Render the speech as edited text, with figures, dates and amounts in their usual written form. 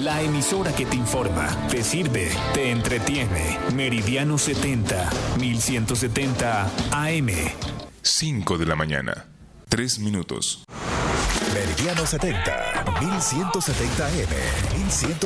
La emisora que te informa, te sirve, te entretiene. Meridiano 70, 1170 AM. 5 de la mañana, 3 minutos. Meridiano 70, 1170 AM, 1170.